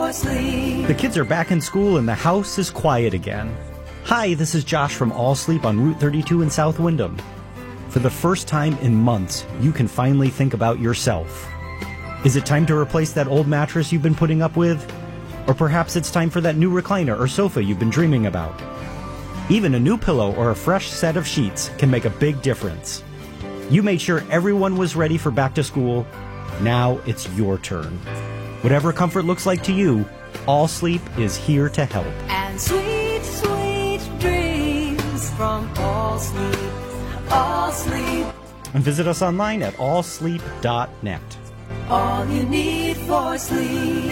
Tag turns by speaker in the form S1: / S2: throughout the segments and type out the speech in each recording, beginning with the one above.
S1: for sleep.
S2: The kids are back in school and the house is quiet again. Hi, this is Josh from All Sleep on Route 32 in South Windham. For the first time in months, you can finally think about yourself. Is it time to replace that old mattress you've been putting up with? Or perhaps it's time for that new recliner or sofa you've been dreaming about. Even a new pillow or a fresh set of sheets can make a big difference. You made sure everyone was ready for back to school. Now it's your turn. Whatever comfort looks like to you, All Sleep is here to help.
S1: And sweet, sweet dreams from All Sleep. All Sleep.
S2: And visit us online at allsleep.net.
S1: All you need for sleep.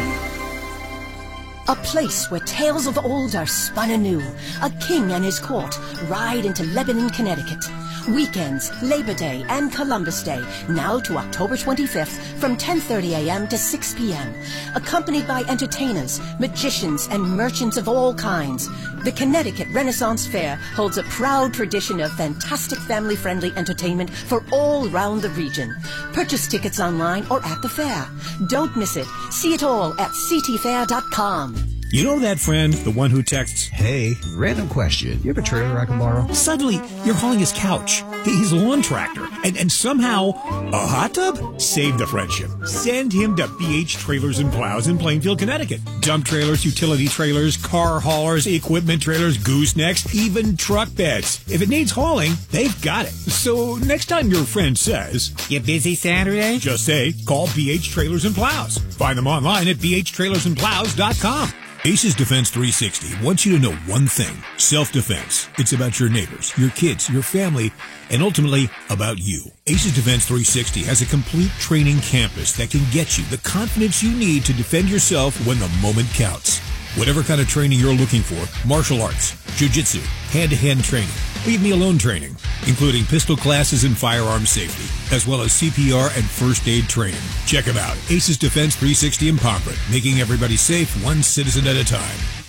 S3: A place where tales of old are spun anew. A king and his court ride into Lebanon, Connecticut. Weekends, Labor Day, and Columbus Day, now to October 25th from 10:30 a.m. to 6 p.m. Accompanied by entertainers, magicians, and merchants of all kinds. The Connecticut Renaissance Fair holds a proud tradition of fantastic family-friendly entertainment for all round the region. Purchase tickets online or at the fair. Don't miss it. See it all at ctfair.com.
S4: You know that friend, the one who texts,
S5: Hey, random question. You have a trailer I can borrow?
S4: Suddenly, you're hauling his couch, his lawn tractor, and somehow a hot tub? Save the friendship. Send him to BH Trailers and Plows in Plainfield, Connecticut. Dump trailers, utility trailers, car haulers, equipment trailers, goosenecks, even truck beds. If it needs hauling, they've got it. So next time your friend says, You busy Saturday? Just say, call BH Trailers and Plows. Find them online at bhtrailersandplows.com. Aces Defense 360 wants you to know one thing. Self-defense. It's about your neighbors, your kids, your family, and ultimately about you. Aces Defense 360 has a complete training campus that can get you the confidence you need to defend yourself when the moment counts. Whatever kind of training you're looking for, martial arts, jiu-jitsu, hand-to-hand training, leave me alone training, including pistol classes and firearm safety, as well as CPR and first aid training. Check them out. Aces Defense 360 in Pomfret, making everybody safe one citizen at a time.